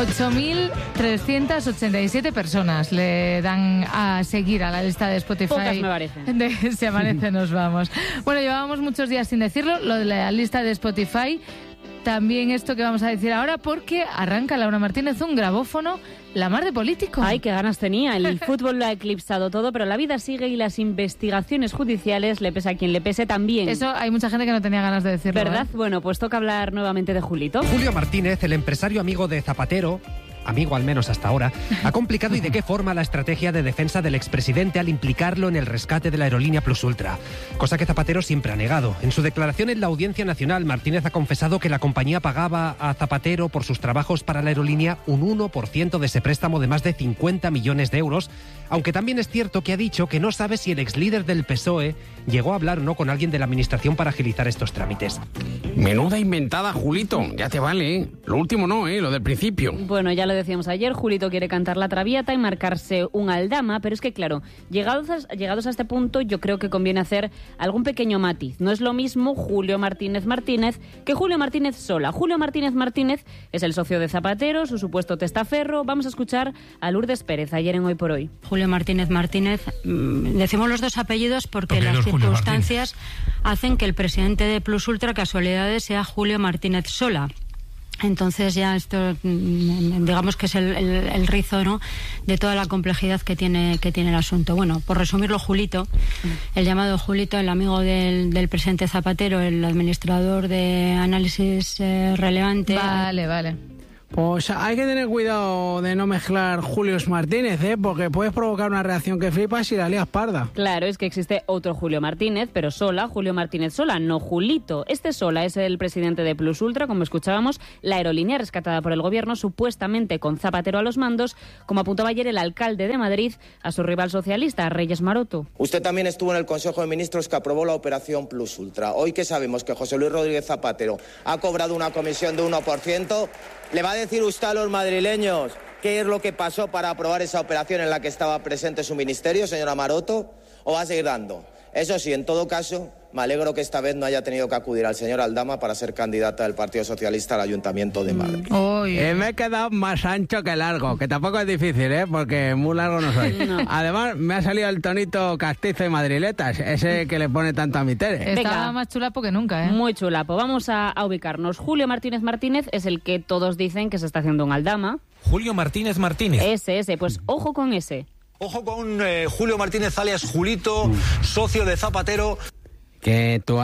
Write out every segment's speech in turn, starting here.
8.387 personas le dan a seguir a la lista de Spotify. Pocas me parecen. De Si Amanece Nos Vamos. Bueno, llevábamos muchos días sin decirlo, lo de la lista de Spotify. También esto que vamos a decir ahora, porque arranca Laura Martínez un grabófono, la mar de político. Ay, qué ganas tenía. El fútbol lo ha eclipsado todo, pero la vida sigue y las investigaciones judiciales, le pese a quien le pese, también. Eso hay mucha gente que no tenía ganas de decirlo. ¿Verdad? Bueno, pues toca hablar nuevamente de Julito. Julio Martínez, el empresario amigo de Zapatero, amigo al menos hasta ahora, ha complicado y de qué forma la estrategia de defensa del expresidente al implicarlo en el rescate de la aerolínea Plus Ultra, cosa que Zapatero siempre ha negado. En su declaración en la Audiencia Nacional, Martínez ha confesado que la compañía pagaba a Zapatero por sus trabajos para la aerolínea un 1% de ese préstamo de más de 50 millones de euros, aunque también es cierto que ha dicho que no sabe si el exlíder del PSOE llegó a hablar o no con alguien de la administración para agilizar estos trámites. Menuda inventada, Julito. Ya te vale, ¿eh? Lo último no, ¿eh? Lo del principio. Bueno, ya lo decíamos ayer, Julito quiere cantar la Traviata y marcarse un aldama, pero es que claro, llegados a este punto yo creo que conviene hacer algún pequeño matiz. No es lo mismo Julio Martínez Martínez que Julio Martínez Sola. Julio Martínez Martínez es el socio de Zapatero, su supuesto testaferro. Vamos a escuchar a Lourdes Pérez ayer en Hoy por Hoy. Julio Martínez Martínez, decimos los dos apellidos porque las circunstancias hacen que el presidente de Plus Ultra, casualidades, sea Julio Martínez Sola. Entonces ya esto, digamos que es el rizo, ¿no?, de toda la complejidad que tiene el asunto. Bueno, por resumirlo, Julito, el llamado Julito, el amigo del presidente Zapatero, el administrador de análisis relevante. Vale. Pues hay que tener cuidado de no mezclar Julios Martínez, porque puedes provocar una reacción que flipas y la lías parda. Claro, es que existe otro Julio Martínez, pero Sola, Julio Martínez Sola, no Julito. Este Sola es el presidente de Plus Ultra, como escuchábamos, la aerolínea rescatada por el gobierno, supuestamente con Zapatero a los mandos, como apuntaba ayer el alcalde de Madrid a su rival socialista, Reyes Maroto. Usted también estuvo en el Consejo de Ministros que aprobó la operación Plus Ultra. Hoy que sabemos que José Luis Rodríguez Zapatero ha cobrado una comisión de 1%, ¿le va a decir usted a los madrileños qué es lo que pasó para aprobar esa operación en la que estaba presente su ministerio, señora Maroto? ¿O va a seguir dando? Eso sí, en todo caso, me alegro que esta vez no haya tenido que acudir al señor Aldama para ser candidata del Partido Socialista al Ayuntamiento de Madrid. Me he quedado más ancho que largo, que tampoco es difícil, porque muy largo no soy. No. Además, me ha salido el tonito castizo y madriletas, ese que le pone tanto a mi Tere. Estaba más chulapo que nunca, ¿eh? Muy chulapo. Vamos a ubicarnos. Julio Martínez Martínez es el que todos dicen que se está haciendo un Aldama. Julio Martínez Martínez. Ese, pues ojo con ese. Ojo con Julio Martínez alias Julito, socio de Zapatero. Que tu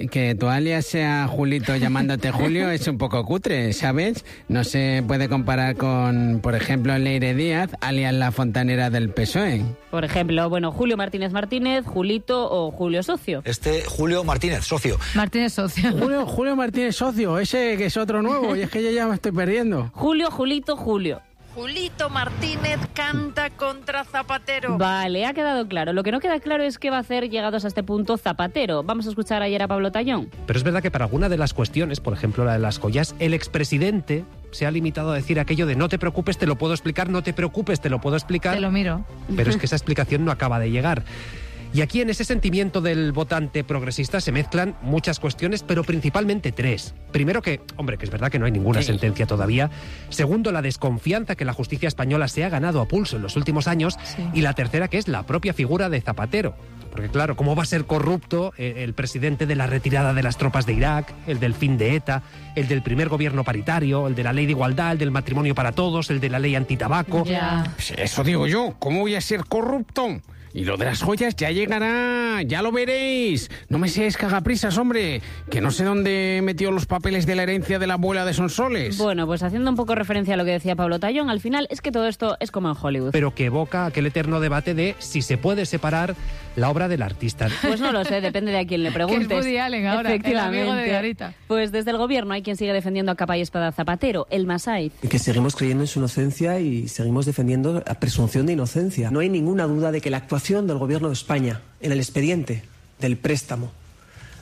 alias sea Julito llamándote Julio es un poco cutre, ¿sabes? No se puede comparar con, por ejemplo, Leire Díaz, alias la fontanera del PSOE. Por ejemplo, bueno, Julio Martínez Martínez, Julito o Julio Socio. Julio Martínez, socio. Martínez Socio. Julio Martínez Socio, ese que es otro nuevo, y es que yo ya me estoy perdiendo. Julio, Julito, Julio. Julito Martínez canta contra Zapatero. Vale, ha quedado claro. Lo que no queda claro es qué va a hacer llegados a este punto Zapatero. Vamos a escuchar ayer a Pablo Tallón. Pero es verdad que para alguna de las cuestiones, por ejemplo la de las joyas, el expresidente se ha limitado a decir aquello de no te preocupes, te lo puedo explicar, no te preocupes, te lo puedo explicar. Te lo miro. Pero es que esa explicación no acaba de llegar. Y aquí en ese sentimiento del votante progresista se mezclan muchas cuestiones, pero principalmente tres. Primero que es verdad que no hay ninguna sentencia todavía. Segundo, la desconfianza que la justicia española se ha ganado a pulso en los últimos años. Sí. Y la tercera, que es la propia figura de Zapatero. Porque claro, ¿cómo va a ser corrupto el presidente de la retirada de las tropas de Irak, el del fin de ETA, el del primer gobierno paritario, el de la ley de igualdad, el del matrimonio para todos, el de la ley antitabaco? Ya. Eso digo yo, ¿cómo voy a ser corrupto? Y lo de las joyas ya llegará, ya lo veréis. No me seáis cagaprisas, hombre, que no sé dónde metió los papeles de la herencia de la abuela de Sonsoles. Bueno, pues haciendo un poco referencia a lo que decía Pablo Tallón, al final es que todo esto es como en Hollywood. Pero que evoca aquel eterno debate de si se puede separar la obra del artista. Pues no lo sé, depende de a quién le preguntes. Que es Woody Allen ahora, efectivamente. El amigo de Garita. Pues desde el gobierno hay quien sigue defendiendo a capa y espada a Zapatero, el Masaiz. Que seguimos creyendo en su inocencia y seguimos defendiendo la presunción de inocencia. No hay ninguna duda de que la actuación del gobierno de España en el expediente del préstamo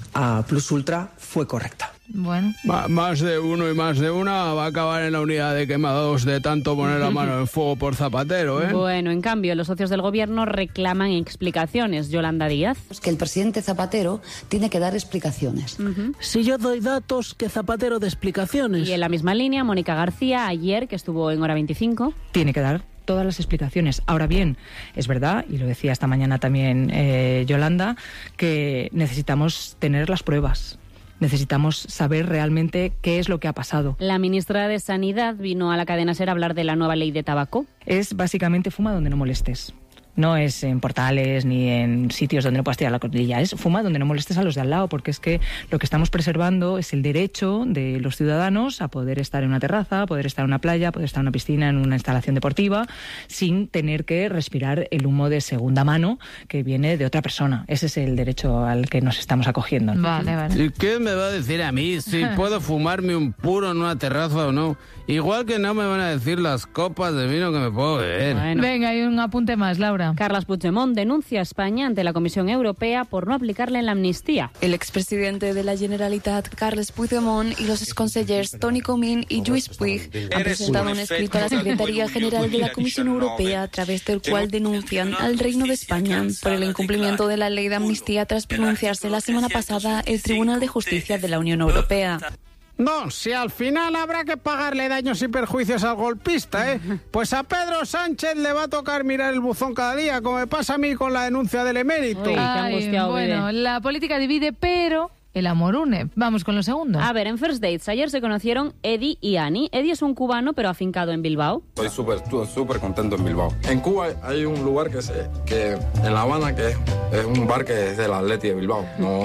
a Plus Ultra fue correcta. Bueno. Más de uno y más de una va a acabar en la unidad de quemados de tanto poner la mano en fuego por Zapatero, ¿eh? Bueno, en cambio, los socios del gobierno reclaman explicaciones. Yolanda Díaz. Que el presidente Zapatero tiene que dar explicaciones. Si yo doy datos, que Zapatero dé explicaciones. Y en la misma línea, Mónica García, ayer, que estuvo en Hora 25. Tiene que dar todas las explicaciones. Ahora bien, es verdad, y lo decía esta mañana también Yolanda, que necesitamos tener las pruebas. Necesitamos saber realmente qué es lo que ha pasado. La ministra de Sanidad vino a la cadena SER a hablar de la nueva ley de tabaco. Es básicamente fuma donde no molestes. No es en portales ni en sitios donde no puedas tirar la colilla. Es fuma donde no molestes a los de al lado, porque es que lo que estamos preservando es el derecho de los ciudadanos a poder estar en una terraza, a poder estar en una playa, a poder estar en una piscina, en una instalación deportiva, sin tener que respirar el humo de segunda mano que viene de otra persona. Ese es el derecho al que nos estamos acogiendo. Vale. ¿Y qué me va a decir a mí si puedo fumarme un puro en una terraza o no? Igual que no me van a decir las copas de vino que me puedo beber. Bueno. Venga, hay un apunte más, Laura. Carles Puigdemont denuncia a España ante la Comisión Europea por no aplicarle la amnistía. El expresidente de la Generalitat, Carles Puigdemont, y los exconsellers Toni Comín y Lluís Puig han presentado un escrito a la Secretaría General de la Comisión Europea a través del cual denuncian al Reino de España por el incumplimiento de la ley de amnistía tras pronunciarse la semana pasada el Tribunal de Justicia de la Unión Europea. No, si al final habrá que pagarle daños y perjuicios al golpista, ¿eh? Pues a Pedro Sánchez le va a tocar mirar el buzón cada día, como me pasa a mí con la denuncia del emérito. Uy, qué angustiado, bueno, la política divide, pero el amor une. Vamos con lo segundo. A ver, en First Dates ayer se conocieron Eddie y Annie. Eddie es un cubano, pero afincado en Bilbao. Estoy súper contento en Bilbao. En Cuba hay un lugar que en La Habana, que es un bar que es del Atleti de Bilbao,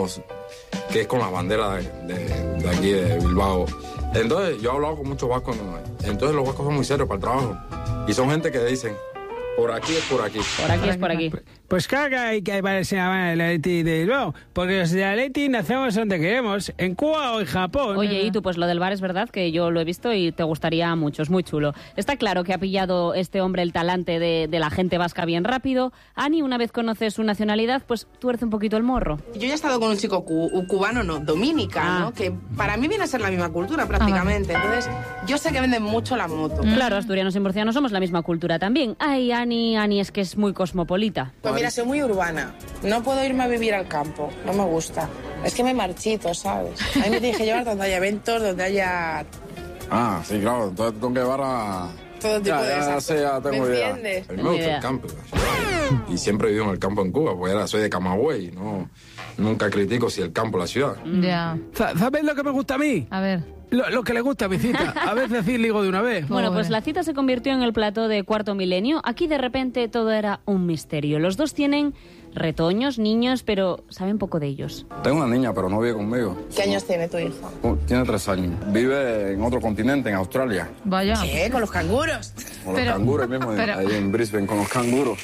que es con la bandera de aquí de Bilbao. Entonces, yo he hablado con muchos vascos, entonces los vascos son muy serios para el trabajo. Y son gente que dicen, por aquí es por aquí. Por aquí es por aquí. Pues claro que hay que parecer a el Atleti de Bilbao, porque los de Atleti nacemos donde queremos, en Cuba o en Japón. Oye, y tú, pues lo del bar es verdad que yo lo he visto y te gustaría mucho, es muy chulo. Está claro que ha pillado este hombre el talante de la gente vasca bien rápido. Ani, una vez conoces su nacionalidad, pues tuerce un poquito el morro. Yo ya he estado con un chico cubano, dominicano, que para mí viene a ser la misma cultura prácticamente. Entonces, yo sé que venden mucho la moto. Claro, asturianos y murcianos somos la misma cultura también. Ay, Ani es que es muy cosmopolita. Pues mira, soy muy urbana. No puedo irme a vivir al campo. No me gusta. Es que me marchito, ¿sabes? A mí me tienes que llevar donde haya eventos, donde haya... Ah, sí, claro. Entonces tengo que llevar a... todo tipo de esas. Ya tengo ¿Me idea. entiendes? A mí me gusta el campo. Y siempre he vivido en el campo en Cuba, porque soy de Camagüey. Nunca critico si el campo o la ciudad. Ya. ¿Sabes lo que me gusta a mí? A ver. Lo que le gusta a mi cita. A veces sí digo de una vez. Bueno, pues la cita se convirtió en el plató de Cuarto Milenio. Aquí de repente todo era un misterio. Los dos tienen retoños, niños, pero saben poco de ellos. Tengo una niña, pero no vive conmigo. ¿Qué años tiene tu hija? Tiene 3 años. Vive en otro continente, en Australia. Vaya. ¿Qué? ¿Con los canguros? Con los canguros mismo, ahí en Brisbane, con los canguros.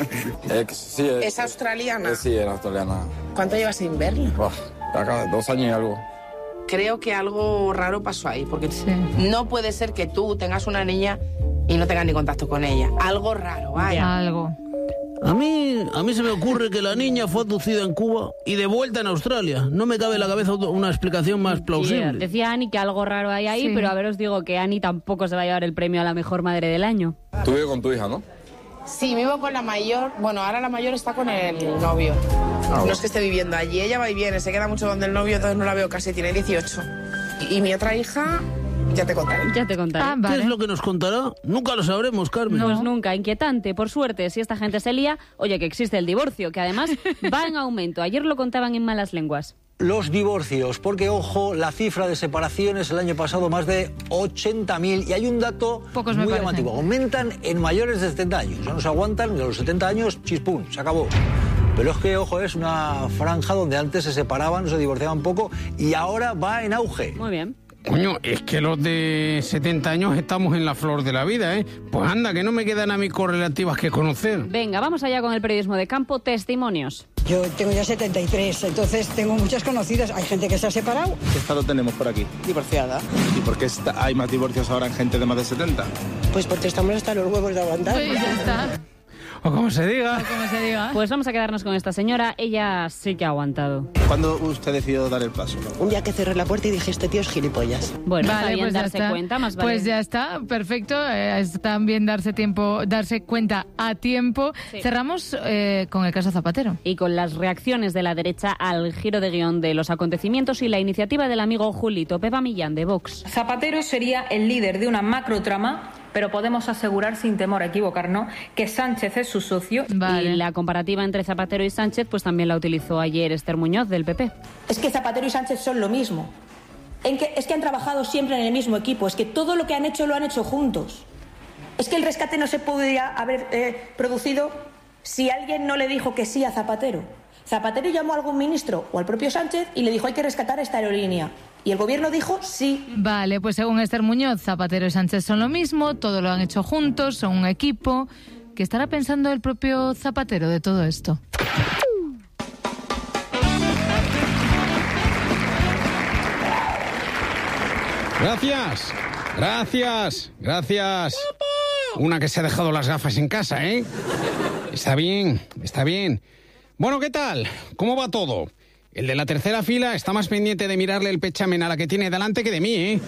Sí, ¿Es australiana? Sí, es australiana. ¿Cuánto llevas sin verla? Acá 2 años y algo. Creo que algo raro pasó ahí, porque no puede ser que tú tengas una niña y no tengas ni contacto con ella. Algo raro, vaya. Algo. A mí se me ocurre que la niña fue abducida en Cuba y de vuelta en Australia. No me cabe en la cabeza una explicación más plausible. Decía Ani que algo raro hay ahí, pero a ver, os digo que Ani tampoco se va a llevar el premio a la mejor madre del año. Tú vives con tu hija, ¿no? Sí, vivo con la mayor. Bueno, ahora la mayor está con el novio. No es que esté viviendo allí, ella va y viene, se queda mucho donde el novio, entonces no la veo casi, tiene 18. Y mi otra hija, ya te contaré. Ya te contaré. ¿Qué es lo que nos contará? Nunca lo sabremos, Carmen. Pues nunca, inquietante. Por suerte, si esta gente se lía, oye, que existe el divorcio, que además va en aumento. Ayer lo contaban en Malas Lenguas. Los divorcios, porque ojo, la cifra de separaciones el año pasado más de 80.000 y hay un dato muy llamativo, aumentan en mayores de 70 años, no se aguantan, de los 70 años, chispún, se acabó. Pero es que, ojo, es una franja donde antes se separaban, se divorciaban poco y ahora va en auge. Muy bien. Coño, es que los de 70 años estamos en la flor de la vida, ¿eh? Pues anda, que no me quedan a mí correlativas que conocer. Venga, vamos allá con el periodismo de campo, testimonios. Yo tengo ya 73, entonces tengo muchas conocidas. Hay gente que se ha separado. ¿Qué estado tenemos por aquí? Divorciada. ¿Y por qué hay más divorcios ahora en gente de más de 70? Pues porque estamos hasta los huevos de aguantar. Pues ya está. O como se diga. Pues vamos a quedarnos con esta señora. Ella sí que ha aguantado. ¿Cuándo usted decidió dar el paso? Un día que cerré la puerta y dije, este tío es gilipollas. Bueno, Vale, está bien pues darse cuenta, más vale. Pues ya está, perfecto. Está bien darse cuenta a tiempo. Sí. Cerramos con el caso Zapatero. Y con las reacciones de la derecha al giro de guión de los acontecimientos y la iniciativa del amigo Julito Pepa Millán de Vox. Zapatero sería el líder de una macrotrama, pero podemos asegurar sin temor a equivocarnos que Sánchez es su socio. Vale. Y la comparativa entre Zapatero y Sánchez pues también la utilizó ayer Esther Muñoz del PP. Es que Zapatero y Sánchez son lo mismo. Es que han trabajado siempre en el mismo equipo. Es que todo lo que han hecho lo han hecho juntos. Es que el rescate no se podría haber producido si alguien no le dijo que sí a Zapatero. Zapatero llamó a algún ministro o al propio Sánchez y le dijo hay que rescatar esta aerolínea. Y el gobierno dijo sí. Vale, pues según Esther Muñoz, Zapatero y Sánchez son lo mismo, todo lo han hecho juntos, son un equipo. ¿Qué estará pensando el propio Zapatero de todo esto? Gracias. Una que se ha dejado las gafas en casa, ¿eh? Está bien. Bueno, ¿qué tal? ¿Cómo va todo? El de la tercera fila está más pendiente de mirarle el pechamen a la que tiene delante que de mí, ¿eh?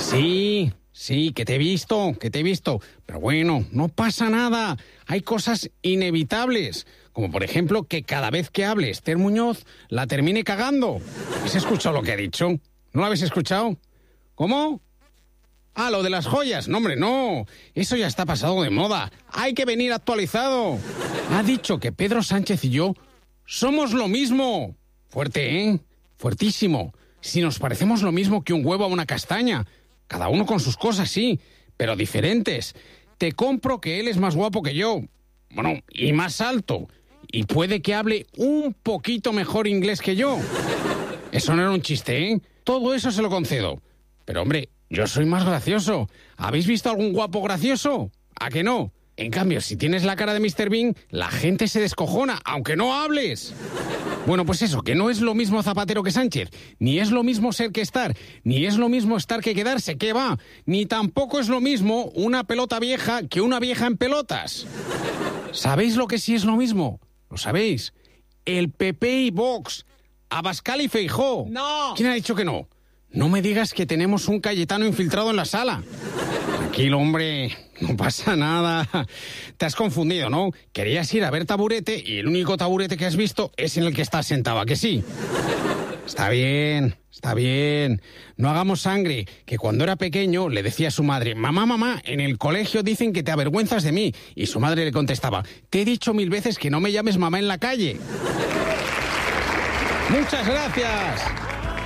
Sí, que te he visto. Pero bueno, no pasa nada. Hay cosas inevitables. Como por ejemplo que cada vez que hable Esther Muñoz la termine cagando. ¿Has escuchado lo que ha dicho? ¿No lo habéis escuchado? ¿Cómo? Ah, lo de las joyas. No, hombre, no. Eso ya está pasado de moda. Hay que venir actualizado. Ha dicho que Pedro Sánchez y yo somos lo mismo. Fuerte, ¿eh? Fuertísimo. Si nos parecemos lo mismo que un huevo a una castaña. Cada uno con sus cosas, sí, pero diferentes. Te compro que él es más guapo que yo. Bueno, y más alto. Y puede que hable un poquito mejor inglés que yo. Eso no era un chiste, ¿eh? Todo eso se lo concedo. Pero, hombre, yo soy más gracioso. ¿Habéis visto algún guapo gracioso? ¿A que no? En cambio, si tienes la cara de Mr. Bean, la gente se descojona, aunque no hables. Bueno, pues eso, que no es lo mismo Zapatero que Sánchez, ni es lo mismo ser que estar, ni es lo mismo estar que quedarse, ¿qué va? Ni tampoco es lo mismo una pelota vieja que una vieja en pelotas. ¿Sabéis lo que sí es lo mismo? ¿Lo sabéis? El PP y Vox, Abascal y Feijóo. ¡No! ¿Quién ha dicho que no? No me digas que tenemos un Cayetano infiltrado en la sala. Tranquilo, hombre, no pasa nada. Te has confundido, ¿no? Querías ir a ver taburete y el único taburete que has visto es en el que estás sentado, ¿a que sí? Está bien. No hagamos sangre, que cuando era pequeño le decía a su madre, mamá, en el colegio dicen que te avergüenzas de mí. Y su madre le contestaba, te he dicho 1000 veces que no me llames mamá en la calle. Muchas gracias.